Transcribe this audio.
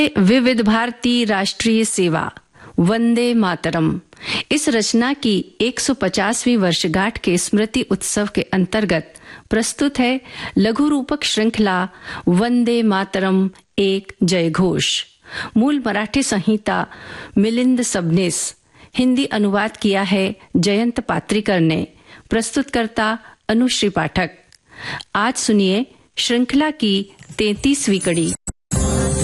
विविध भारती राष्ट्रीय सेवा वंदे मातरम। इस रचना की 150वीं वर्षगांठ के स्मृति उत्सव के अंतर्गत प्रस्तुत है लघु रूपक श्रृंखला वंदे मातरम एक जय घोष। मूल मराठी संहिता मिलिंद सबनीस, हिंदी अनुवाद किया है जयंत पात्रिकर ने। प्रस्तुतकर्ता अनुश्री पाठक। आज सुनिए श्रृंखला की 33वीं कड़ी।